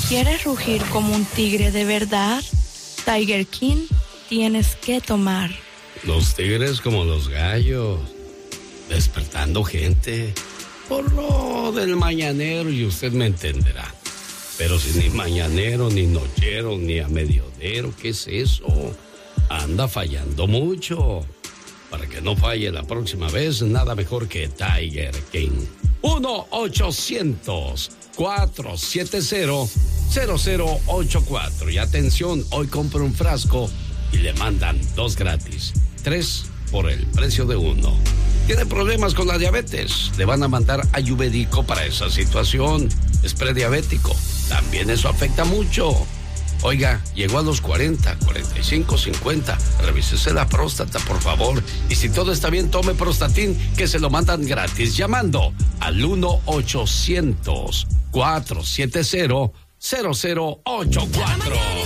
¿Quieres rugir como un tigre de verdad? Tiger King tienes que tomar. Los tigres como los gallos, despertando gente por lo del mañanero, y usted me entenderá. Pero si ni mañanero, ni nochero, ni a mediodero, ¿qué es eso? Anda fallando mucho. Para que no falle la próxima vez, nada mejor que Tiger King. 1-800-470-0084. Y atención, hoy compra un frasco y le mandan 2 gratis. 3 por el precio de 1. ¿Tiene problemas con la diabetes? Le van a mandar Ayurvédico para esa situación. Es prediabético. También eso afecta mucho. Oiga, llegó a los 40, 45, 50. Revísese la próstata, por favor. Y si todo está bien, tome Prostatin, que se lo mandan gratis llamando al 1-800-470-0084.